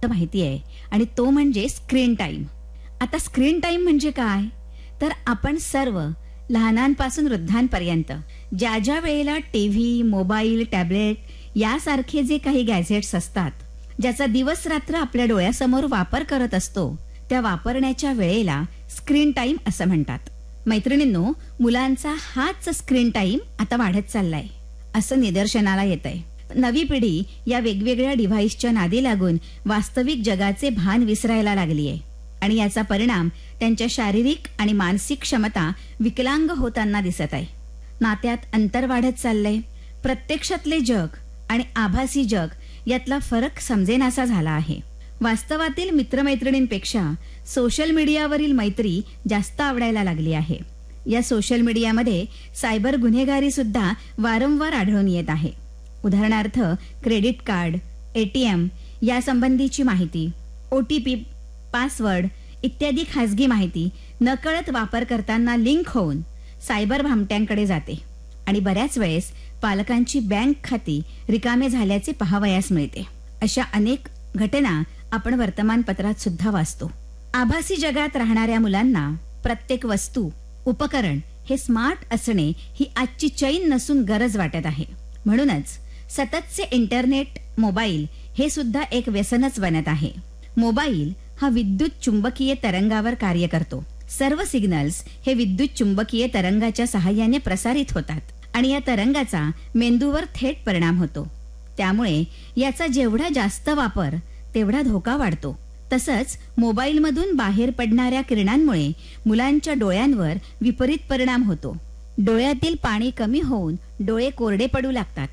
माहिती आहे आणि तो म्हणजे स्क्रीन टाइम. आता स्क्रीन टाइम म्हणजे काय, तर आपण सर्व लहानांपासून वृद्धांपर्यंत ज्या ज्या वेळेला टीव्ही, मोबाईल, टॅबलेट यासारखे जे काही गॅजेट्स असतात, ज्याचा दिवस रात्र आपल्या डोळ्यासमोर वापर करत असतो, त्या वापरण्याच्या वेळेला स्क्रीन टाइम असं म्हणतात. मैत्रिणींनो, मुलांचा हाच स्क्रीन टाइम आता वाढत चाललाय असं निदर्शनाला येतंय. नवी पिढी या वेगवेगळ्या डिव्हाइसच्या नादी लागून वास्तविक जगाचे भान विसरायला लागली आहे आणि याचा परिणाम त्यांच्या शारीरिक आणि मानसिक क्षमता विकलांग होताना दिसत आहे. नात्यात अंतर वाढत चाललंय. प्रत्यक्षातले जग आणि आभासी जग यातला फरक समजेनासा झाला आहे. वास्तवातील मित्रमैत्रिणींपेक्षा सोशल मीडियावरील मैत्री जास्त आवडायला लागली आहे. या सोशल मीडियामध्ये सायबर गुन्हेगारी सुद्धा वारंवार आढळून येत आहे. उदाहरणार्थ क्रेडिट कार्ड, ATM यासंबंधीची माहिती, OTP, पासवर्ड इत्यादी खासगी माहिती नकळत वापर करताना लिंक होऊन सायबर भामट्यांकडे जाते आणि बऱ्याच वेळेस पालकांची बँक खाती रिकामे झाल्याचे पाहावयास मिळते. अशा अनेक घटना आपण वर्तमानपत्रात सुद्धा वाचतो. आभासी जगात राहणाऱ्या मुलांना प्रत्येक वस्तू, उपकरण हे स्मार्ट असणे ही आजची चैन नसून गरज वाटत आहे. म्हणूनच सततचे इंटरनेट, मोबाईल हे सुद्धा एक व्यसनच बनत आहे. मोबाईल हा विद्युत चुंबकीय तरंगावर कार्य करतो. सर्व सिग्नल्स हे विद्युत चुंबकीय तरंगाच्या सहाय्याने प्रसारित होतात आणि या तरंगाचा मेंदूवर थेट परिणाम होतो. त्यामुळे याचा जेवढा जास्त वापर तेवढा धोका वाढतो. तसंच मोबाईलमधून बाहेर पडणाऱ्या किरणांमुळे मुलांच्या डोळ्यांवर विपरीत परिणाम होतो. डोळ्यातील पाणी कमी होऊन डोळे कोरडे पडू लागतात